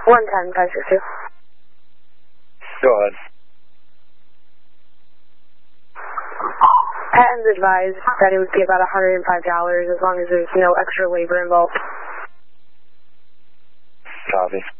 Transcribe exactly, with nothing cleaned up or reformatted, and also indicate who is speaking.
Speaker 1: one ten, five six two.
Speaker 2: Go ahead.
Speaker 1: Patton's advised that it would be about one hundred five dollars as long as there's no extra labor involved.
Speaker 2: Copy.